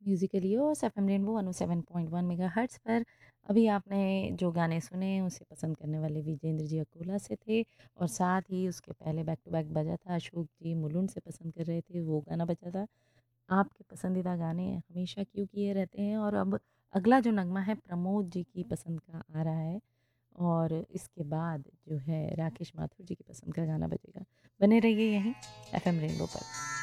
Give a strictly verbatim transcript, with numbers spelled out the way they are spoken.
Musically ओस F M rainbow one O seven point one megahertz पर अभी आपने जो गाने सुने उसे पसंद करने वाले विजेंद्र जी अकोला से थे और साथ ही उसके पहले बैक टू बैक बजा था अशोक जी मुलुंड से पसंद कर रहे थे, वो गाना बजा था। आपके पसंदीदा गाने हमेशा क्यों किए रहते हैं और अब अगला जो नगमा है प्रमोद जी की पसंद का आ रहा है और इसके बाद जो है राकेश माथुर जी की पसंद का गाना बजेगा। बने रहिए यहीं एफ एम रेनबो पर।